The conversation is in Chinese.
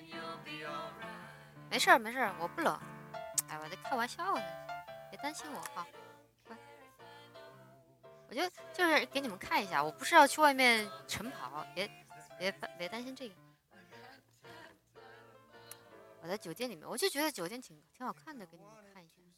没事儿没事儿，我不冷。哎，我在开玩笑呢，别担心我哈。我就是给你们看一下，我不是要去外面晨跑，别担心这个。我在酒店里面，我就觉得酒店挺好看的，给你们看一下。